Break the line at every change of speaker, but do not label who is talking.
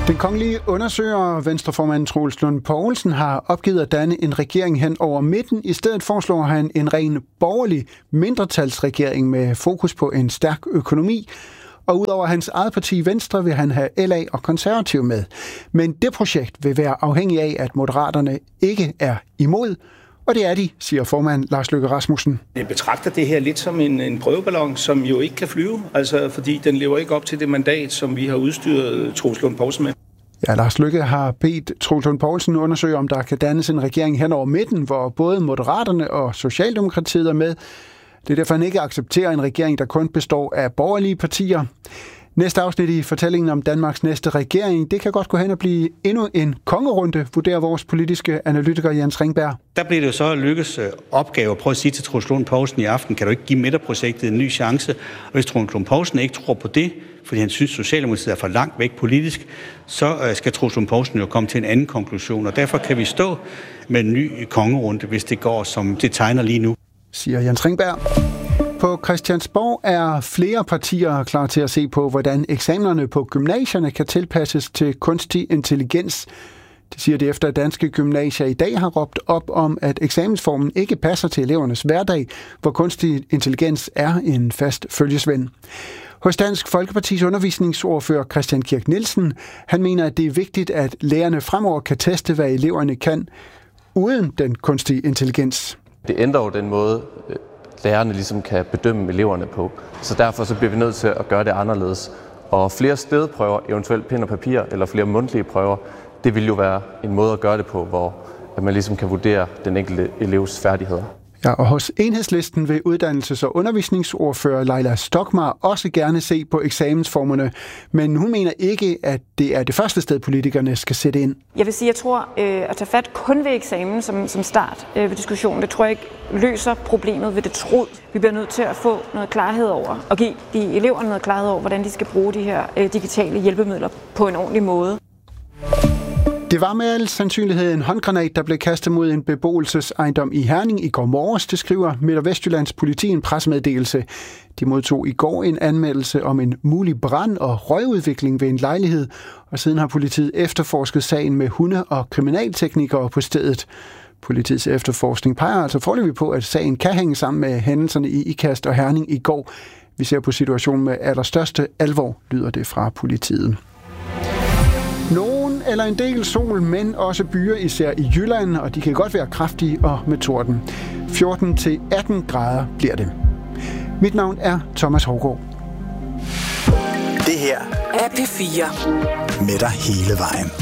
Den kongelige undersøger, venstreformand Troels Lund Poulsen, har opgivet at danne en regering hen over midten. I stedet foreslår han en ren borgerlig mindretalsregering med fokus på en stærk økonomi. Og udover hans eget parti Venstre vil han have LA og Konservative med. Men det projekt vil være afhængig af, at Moderaterne ikke er imod. Og det er de, siger formand Lars Løkke Rasmussen.
Jeg betragter det her lidt som en prøveballon, som jo ikke kan flyve, altså fordi den lever ikke op til det mandat, som vi har udstyret Troels Lund Poulsen med.
Ja, Lars Løkke har bedt Troels Lund Poulsen undersøge, om der kan dannes en regering hen over midten, hvor både Moderaterne og Socialdemokratiet er med. Det er derfor, han ikke accepterer en regering, der kun består af borgerlige partier. Næste afsnit i fortællingen om Danmarks næste regering, det kan godt gå hen og blive endnu en kongerunde, vurderer vores politiske analytiker Jens Ringberg.
Der bliver det jo så Lykkes opgave at prøve at sige til Troels Lund Poulsen i aften, kan du ikke give midterprojektet en ny chance? Og hvis Troels Lund Poulsen ikke tror på det, fordi han synes, Socialdemokratiet er for langt væk politisk, så skal Troels Lund Poulsen jo komme til en anden konklusion. Og derfor kan vi stå med en ny kongerunde, hvis det går, som det tegner lige nu,
siger Jens Ringberg. På Christiansborg er flere partier klar til at se på, hvordan eksamenerne på gymnasierne kan tilpasses til kunstig intelligens. Det siger det efter, at danske gymnasier i dag har råbt op om, at eksamensformen ikke passer til elevernes hverdag, hvor kunstig intelligens er en fast følgesvend. Hos Dansk Folkepartis undervisningsordfører Christian Kirk Nielsen, han mener, at det er vigtigt, at lærerne fremover kan teste, hvad eleverne kan, uden den kunstige intelligens.
Det ændrer jo den måde, lærerne ligesom kan bedømme eleverne på. Så derfor så bliver vi nødt til at gøre det anderledes. Og flere stedprøver, eventuelt pen og papir, eller flere mundtlige prøver, det vil jo være en måde at gøre det på, hvor man ligesom kan vurdere den enkelte elevs færdigheder.
Ja, og hos Enhedslisten vil uddannelses- og undervisningsordfører Leila Stokmar også gerne se på eksamensformerne, men hun mener ikke, at det er det første sted, politikerne skal sætte ind.
Jeg vil sige, at jeg tror, at tage fat kun ved eksamen som start ved diskussionen, det tror jeg ikke løser problemet ved det trod. Vi bliver nødt til at få noget klarhed over, og give de eleverne noget klarhed over, hvordan de skal bruge de her digitale hjælpemidler på en ordentlig måde.
Det var med al sandsynlighed en håndgranat, der blev kastet mod en beboelsesejendom i Herning i går morges, det skriver Midt- og Vestjyllands politi en pressemeddelelse. De modtog i går en anmeldelse om en mulig brand og røgudvikling ved en lejlighed, og siden har politiet efterforsket sagen med hunde- og kriminalteknikere på stedet. Politiets efterforskning peger altså foreløbig på, at sagen kan hænge sammen med hændelserne i Ikast og Herning i går. Vi ser på situationen med allerstørste alvor, lyder det fra politiet. Nogen eller en del sol, men også byer, især i Jylland, og de kan godt være kraftige og med torden. 14-18 grader bliver det. Mit navn er Thomas Hougaard.
Det her
er P4.
Med dig hele vejen.